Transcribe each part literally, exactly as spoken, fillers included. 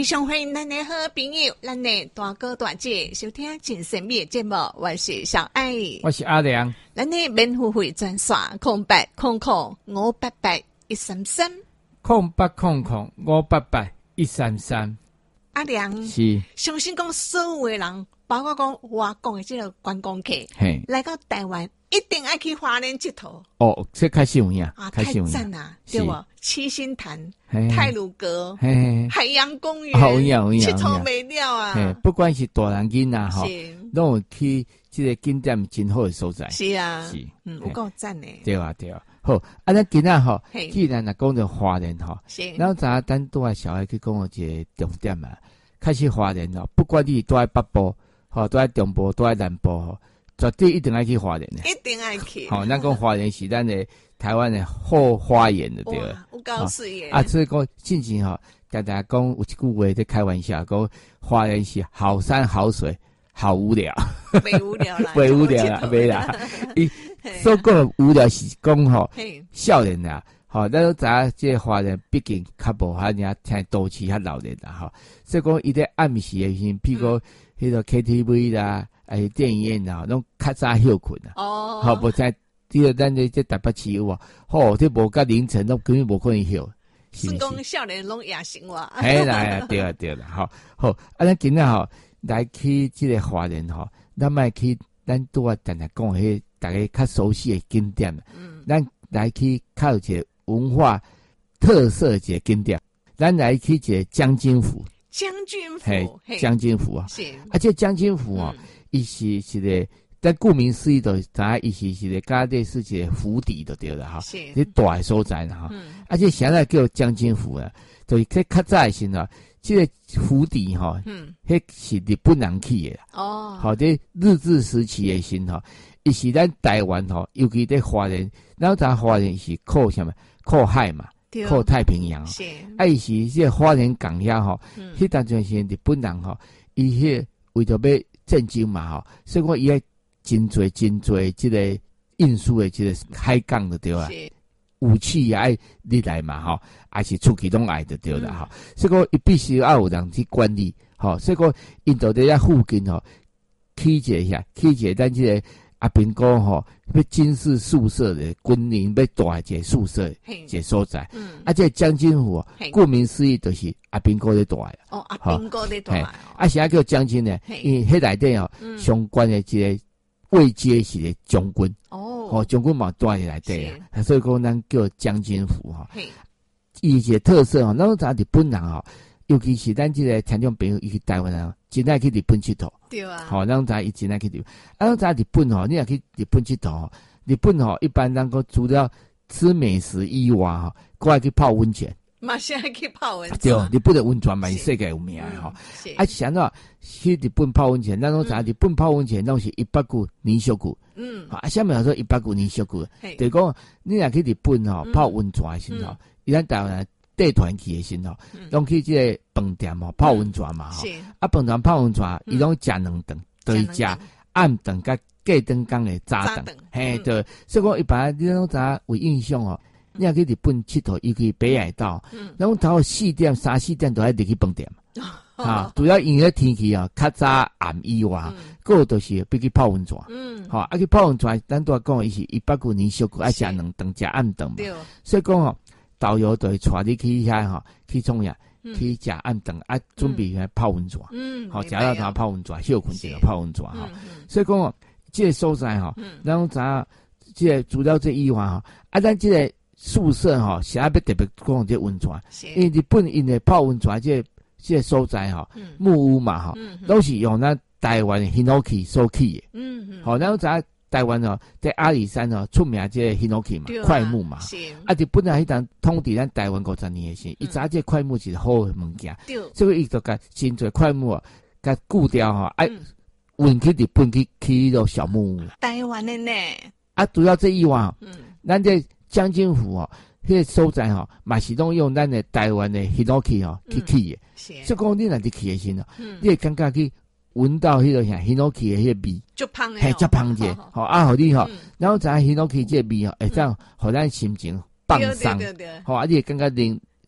非常欢迎咱的好朋友，咱的大哥大姐收听真神秘的节目，我是小爱， 我是阿良。 咱的免付费专线空八空空五八八一三三， 空八空空五八八一三三。 阿良是相信讲所有的人，包括讲我讲的这个观光客，来到台湾一定爱去花莲佚佗。 哦，这开始有影， 啊， 开始有影， 太赞啦，对不？七星潭、 嘿太鲁阁、 嘿嘿海洋公园， 哦有影有影佚佗没了啊！ 嘿，不管是大人囡仔吼， 是拢有去这个景点真好的所在。 是啊， 是， 嗯，有够赞的。 对啊对啊。好，啊，咱今仔吼嘿， 既然若讲到花莲吼， 是， 然后咱等拄仔小孩去讲一个重点嘛，开始花莲哦，不管你住在北部，吼，住在中部，住在南部吼，绝对一定爱去花莲的。 一定爱去。 好，咱讲花莲是咱的台湾的后花园的对了。 哇，有够水耶！ 啊，所以讲进前吼，大家讲有一句话在开玩笑，讲花莲是好山好水，好无聊， 没无聊啦， 没无聊啦，没啦。伊所讲的无聊是讲吼，少年啦，吼，咱都知影这花莲毕竟较无遐尔像都市较闹热啦，吼。所以讲伊在暗时的时候，譬如讲迄个 K T V 啦，哎，电影院啦，拢较早休困啦。 哦， 好，无在第二咱这这台北市有啊，吼，这无到凌晨，都根本无可能休。 是讲少年拢夜生活。 哎啦，对啊对啦，好，好，啊，咱今仔吼来去这个花莲吼，咱卖去咱拄啊常常讲迄大家较熟悉的景点，嗯，咱来去较有一个文化特色的一个景点，咱来去一个将军府。 将军府， 嘿，将军府啊， 是， 啊，这将军府哦，伊、嗯、是是个，但顾名思义，就知影伊是是个，甲类似一个府邸就对了哈，是，这大的所在哈，嗯，而且现在叫将军府啊，就是迄较早的时候，这个府邸哈，嗯，迄是日本人起的哦，好，这日治时期的时候，伊是咱台湾吼，尤其在花莲，然后咱花莲是靠什么？靠海嘛。靠太平洋，是，啊，伊是这花莲港遐吼，迄当阵是日本人吼，伊迄为着要战争嘛吼，所以讲伊爱真侪真侪即个运输的即个海港的对啦，武器也爱入来嘛吼，还是出去拢爱的对啦吼，所以讲伊必须要有人去管理，吼，所以讲因到底遐附近吼，起一下，起一个咱即个。阿兵哥吼，要军事宿舍的军营要大一个宿舍一个所在，嗯，啊，这将军府哦，顾名思义就是阿兵哥咧大的哦， 阿兵哥咧大的， 啊，啥叫将军呢？因为迄内底哦，相关的一个位阶是个将军哦，哦，将军嘛大伫内底啊，所以讲咱叫将军府哈，伊一个特色哦，咱都知日本人哦，尤其是咱这个听众朋友，伊去台湾人。真爱去日本佚佗，对啊，好、哦，咱知伊真爱去日本。啊，咱知日本吼，你若去日本佚佗，日本吼一般咱个除了吃美食以外吼，过来去泡温泉。 马上去泡温泉。 对，日本的温泉嘛是世界有名的吼。啊，想到去日本泡温泉，咱拢知日本泡温泉拢是一百股年小股。嗯。啊，下面说一百股年小股，就是讲你若去日本吼泡温泉的时候，伊咱台湾人。带团去的时候，拢去这个饭店吼泡温泉嘛吼，啊饭店泡温泉，伊拢食两顿，就是食暗顿甲隔顿工的早顿，嘿对，所以讲一般你拢知有印象哦，你若去日本佚佗，尤其北海道，拢头四点三四点都爱入去饭店嘛，啊，主要因为天气啊较早暗以外，个有就是要去泡温泉，嗯，好啊去泡温泉，咱都讲伊是一百股年小股爱食两顿食暗顿嘛，所以讲哦。导游就会带你去遐吼，去创业，去食暗顿啊，准备来泡温泉。嗯，好，食到他泡温泉，休困一个泡温泉哈。所以讲哦，这个所在吼，然后咱这个主要这以外吼，啊，咱这个宿舍吼，是要特别讲这温泉，因为日本因为泡温泉这这个所在吼，木屋嘛吼，都是用咱台湾的 Hinoki 所起的。嗯嗯，好，然后咱。台湾哦，在阿里山哦，出名这个 Hinoki 嘛，檜木嘛，啊，日本人迄阵统治咱台湾五十年的时，伊早这檜木是好的物件，所以伊就甲真侪檜木啊，甲固掉吼，哎，运去日本去起迄个小木屋。 台湾的呢？ 啊，主要这以外哦，咱这将军府哦，迄个所在吼，嘛是拢用咱的台湾的 Hinoki 哦去起的，所以讲你若去起的时候，你会感觉去。闻到迄个像 Hinoki 的迄个味， 足香诶， 嘿，足香者，吼啊，互你吼，然后知 Hinoki 这个味吼，会这样，互咱心情放松，吼啊，你会感觉灵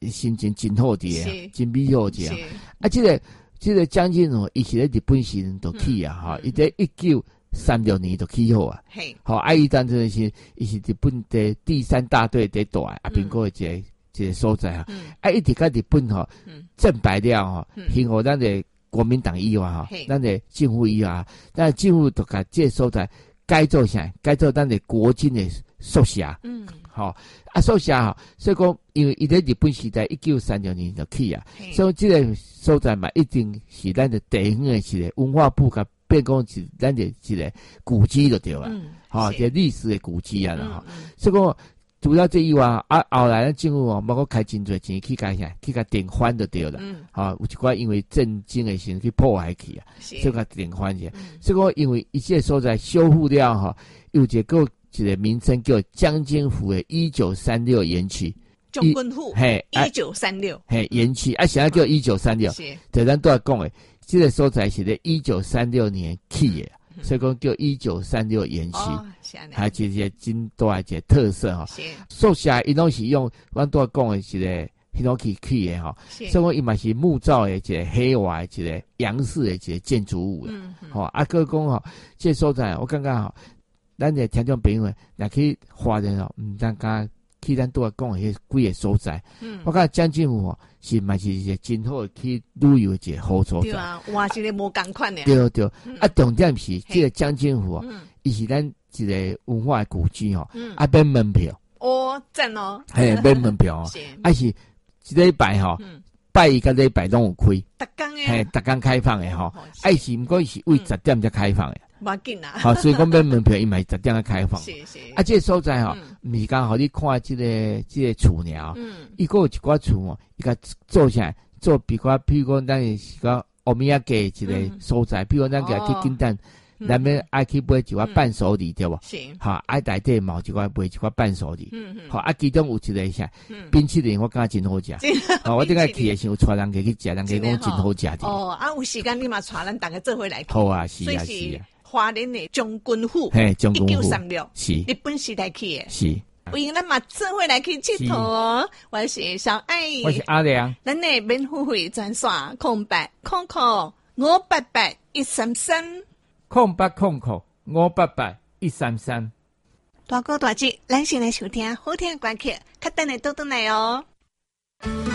心情真好啲，真美好啲啊！啊，这个这个将军哦，伊是咧日本时就去啊，哈、嗯，伊在一九三六年就起好啊，嘿，好，啊，伊当阵是伊是日本的第三大队在带啊，边个一个一个所在啊，啊，一直甲日本吼战败了吼，幸好咱的国民党以外哈，咱的政府以外，咱政府都甲这所在改做啥？改做咱的国军的宿舍，嗯，好，啊，宿舍吼，所以讲，因为伊在日本时代一九三六年就去啊，所以这个所在嘛，一定是咱的地方的一个文化部甲变讲是咱的一个古迹就对了，好，一个历史的古迹啊，哈，所以讲。除了这以外，啊，后来的政府哦，包括开真侪钱去改下，去甲顶翻就对了。嗯，好、啊，有一寡因为震惊的时候去破坏去啊，所以甲顶翻去。嗯、所以讲，因为一切所在修复了哈，有一个一个名称叫江津府的一九三六园区。 将军府，嘿，一九三六， 嘿，园区啊，现在叫一九三六。是，就咱都要讲的，这个所在是咧一九三六年起的。嗯、所以讲叫一九三六园区，还一个真大一个特色哈。宿舍伊拢是用阮拄讲的一个迄种去起的哈，所以讲伊嘛是木造的一个黑瓦的一个洋式的一个建筑物啦。吼、嗯，啊，哥讲吼，这个所在我感觉吼，咱的听众朋友若去华人哦，毋单讲去咱拄讲的迄几个所在，嗯，我感觉将军府哦。是嘛是一个真好去旅游一个好所在。 对啊，哇，一个无共款的。 对对，嗯、啊，重点是这个将军府啊，伊、嗯、是咱一个文化的古迹哦，嗯、啊，免门票。 哦，赞哦。 嘿，免门票哦，啊是一礼拜吼，嗯、拜一个礼拜拢有开。 逐工诶。 嘿，逐工开放诶吼，啊是毋过是为十点才开放诶。 无紧啦。 好，所以讲免门票，伊嘛是十点才开放。 是是。 啊，这个所在吼，毋是讲互你看这个这个厝鸟，嗯，伊个有一寡厝哦，伊甲做啥？做比较，譬如讲，咱是讲欧米亚给一个所在，譬如咱个去简单，咱们爱去买一寡伴手礼，对不？是。好，爱内底嘛一寡买一寡伴手礼。嗯嗯。好，啊，其中有一个啥？冰淇淋我感觉真好食。好，我顶下去的时候，带人家去食，人家讲真好食的。 哦，啊，有时间你嘛带咱大家做伙来。 好啊，是啊，是啊。 华联的将军府， 嘿，将军府。 一九三六， 是。 日本时代去的。 是。 欢迎咱嘛做伙来去佚佗哦！我是小爱， 我是阿良。 咱的免付费专线空白空空五八八一三三， 空八空空五八八一三三。 大哥大姐，咱先来收听好听的歌曲，较等下倒转来哦。